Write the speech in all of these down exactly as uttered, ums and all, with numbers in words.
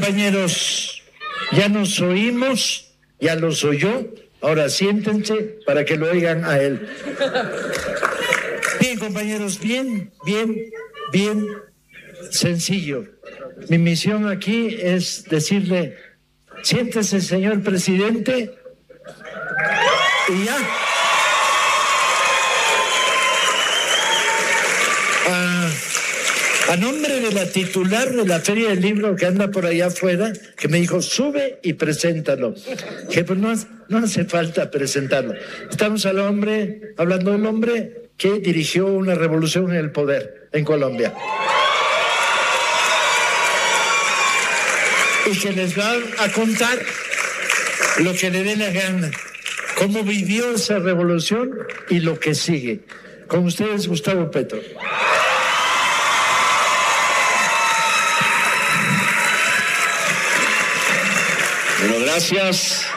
compañeros, ya nos oímos, ya los oyó, ahora siéntense para que lo oigan a él. Bien, compañeros, bien, bien, bien sencillo. Mi misión aquí es decirle, siéntese, señor presidente, y ya. Ah, a nombre de la titular de la Feria del Libro que anda por allá afuera, que me dijo, sube y preséntalo. Que pues no, no hace falta presentarlo. Estamos al hombre, hablando del hombre que dirigió una revolución en el poder en Colombia. Y que les va a contar lo que le dé la gana, cómo vivió esa revolución y lo que sigue. Con ustedes, Gustavo Petro. Bueno, gracias.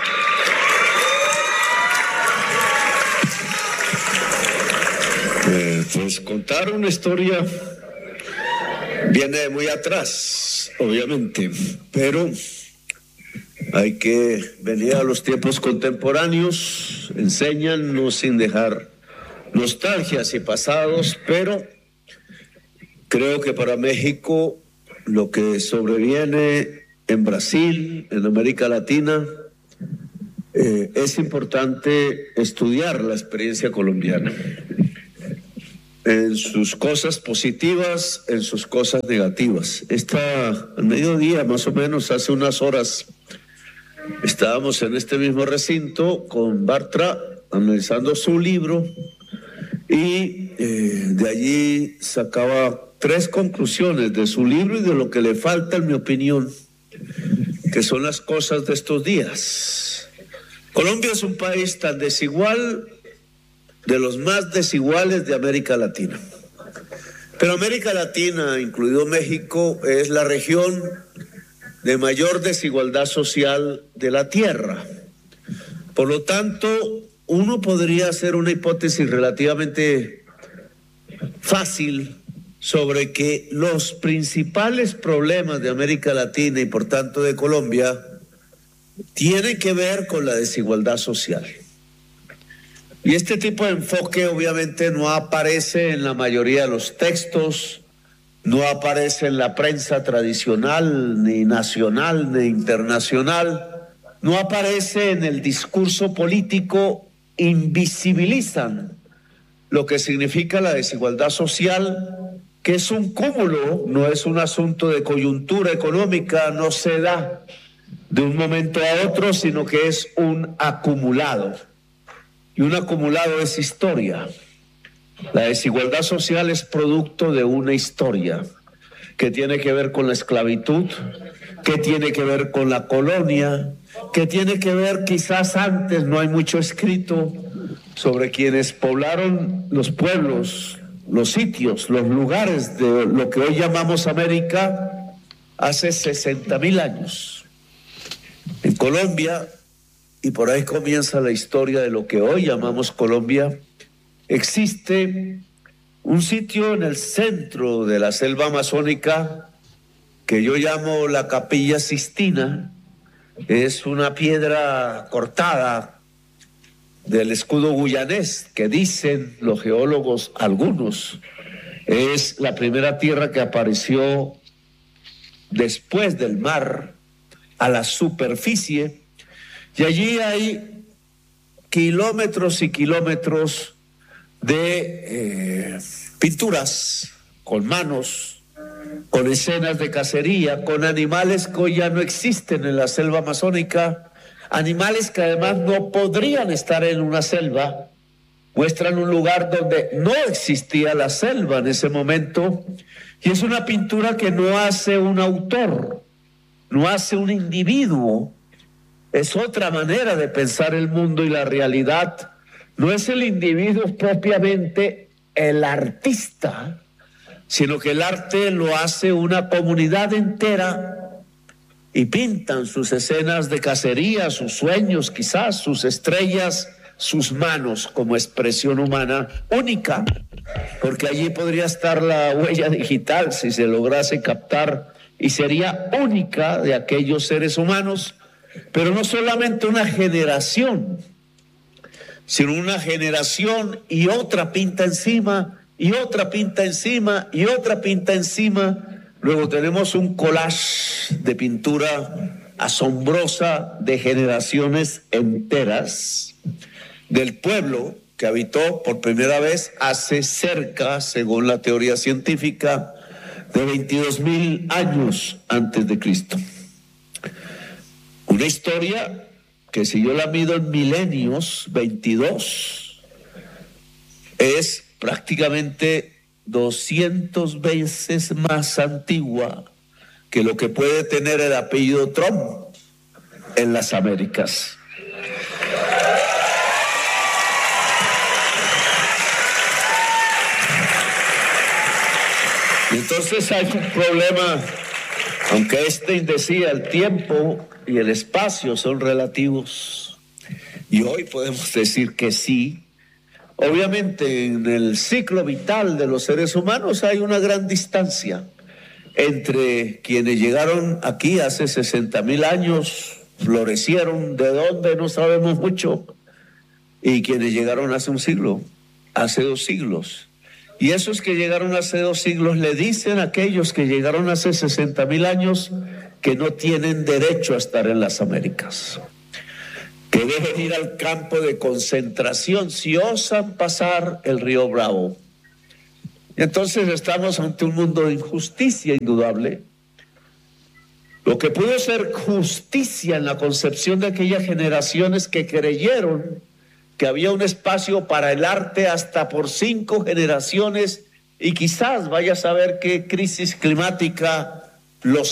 Eh, pues contar una historia viene de muy atrás, obviamente, pero hay que venir a los tiempos contemporáneos, enseñan no sin dejar nostalgias y pasados, pero creo que para México lo que sobreviene en Brasil, en América Latina, eh, es importante estudiar la experiencia colombiana, en sus cosas positivas, en sus cosas negativas. Esta, al mediodía, más o menos, hace unas horas, estábamos en este mismo recinto con Bartra, analizando su libro, y eh, de allí sacaba tres conclusiones de su libro y de lo que le falta, en mi opinión, que son las cosas de estos días. Colombia es un país tan desigual, de los más desiguales de América Latina. Pero América Latina, incluido México, es la región de mayor desigualdad social de la Tierra. Por lo tanto, uno podría hacer una hipótesis relativamente fácil sobre que los principales problemas de América Latina y por tanto de Colombia tienen que ver con la desigualdad social. Y este tipo de enfoque obviamente no aparece en la mayoría de los textos, no aparece en la prensa tradicional, ni nacional, ni internacional, no aparece en el discurso político, invisibilizan lo que significa la desigualdad social, que es un cúmulo, no es un asunto de coyuntura económica, no se da de un momento a otro, sino que es un acumulado. Y un acumulado es historia. La desigualdad social es producto de una historia que tiene que ver con la esclavitud, que tiene que ver con la colonia, que tiene que ver, quizás antes no hay mucho escrito sobre quienes poblaron los pueblos, los sitios, los lugares de lo que hoy llamamos América hace sesenta mil años. En Colombia, y por ahí comienza la historia de lo que hoy llamamos Colombia, existe un sitio en el centro de la selva amazónica que yo llamo la Capilla Sistina. Es una piedra cortada del escudo guyanés que dicen los geólogos, algunos, es la primera tierra que apareció después del mar a la superficie. Y allí hay kilómetros y kilómetros de eh, pinturas con manos, con escenas de cacería, con animales que hoy ya no existen en la selva amazónica, animales que además no podrían estar en una selva. Muestran un lugar donde no existía la selva en ese momento, y es una pintura que no hace un autor, no hace un individuo. Es otra manera de pensar el mundo y la realidad. No es el individuo propiamente el artista, sino que el arte lo hace una comunidad entera y pintan sus escenas de cacería, sus sueños quizás, sus estrellas, sus manos como expresión humana única, porque allí podría estar la huella digital si se lograse captar y sería única de aquellos seres humanos, pero no solamente una generación, sino una generación y otra pinta encima, y otra pinta encima, y otra pinta encima. Luego tenemos un collage de pintura asombrosa de generaciones enteras del pueblo que habitó por primera vez hace cerca, según la teoría científica, de veintidós mil años antes de Cristo. Una historia que, si yo la mido en milenios, veintidós, es prácticamente doscientas veces más antigua que lo que puede tener el apellido Trump en las Américas. Y entonces hay un problema, aunque Einstein decía el tiempo y el espacio son relativos, y hoy podemos decir que sí. Obviamente en el ciclo vital de los seres humanos hay una gran distancia entre quienes llegaron aquí hace sesenta mil años, florecieron, de dónde no sabemos mucho, y quienes llegaron hace un siglo, hace dos siglos. Y esos que llegaron hace dos siglos le dicen a aquellos que llegaron hace sesenta mil años que no tienen derecho a estar en las Américas, que deben ir al campo de concentración si osan pasar el río Bravo. Y entonces estamos ante un mundo de injusticia indudable. Lo que pudo ser justicia en la concepción de aquellas generaciones que creyeron que había un espacio para el arte hasta por cinco generaciones, y quizás vaya a saber qué crisis climática los